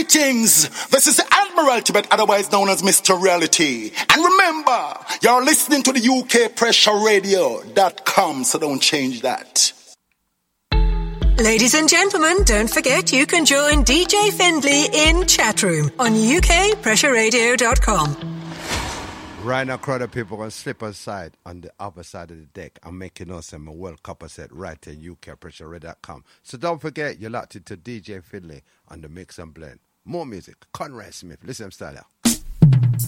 Greetings. This is the Admiral Tibet, otherwise known as Mr. Reality. And remember, you're listening to the UKPressureRadio.com, so don't change that. Ladies and gentlemen, don't forget you can join DJ Findlay in Chatroom on UKPressureRadio.com. Right now, crowd of people going to slip aside on the upper side of the deck. I'm making us a World Cup set right at UKPressureRadio.com. So don't forget, you're locked into DJ Findlay on the Mix and Blend. More music, Conrad Smith. Listen, style out.